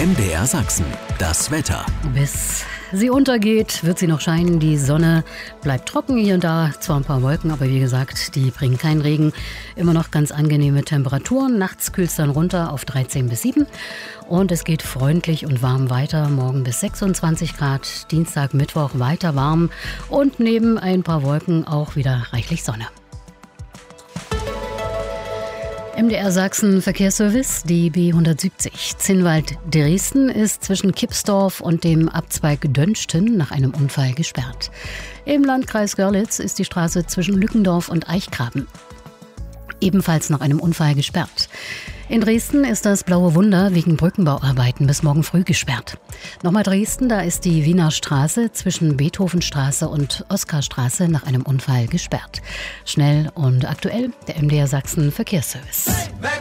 MDR Sachsen, das Wetter. Bis sie untergeht, wird sie noch scheinen. Die Sonne bleibt trocken, hier und da zwar ein paar Wolken, aber wie gesagt, die bringen keinen Regen. Immer noch ganz angenehme Temperaturen. Nachts kühlt es dann runter auf 13 bis 7. Und es geht freundlich und warm weiter. Morgen bis 26 Grad, Dienstag, Mittwoch weiter warm. Und neben ein paar Wolken auch wieder reichlich Sonne. MDR Sachsen Verkehrsservice, die B170 Zinnwald-Dresden ist zwischen Kipsdorf und dem Abzweig Dönsten nach einem Unfall gesperrt. Im Landkreis Görlitz ist die Straße zwischen Lückendorf und Eichgraben ebenfalls nach einem Unfall gesperrt. In Dresden ist das Blaue Wunder wegen Brückenbauarbeiten bis morgen früh gesperrt. Nochmal Dresden, da ist die Wiener Straße zwischen Beethovenstraße und Oskarstraße nach einem Unfall gesperrt. Schnell und aktuell der MDR Sachsen Verkehrsservice.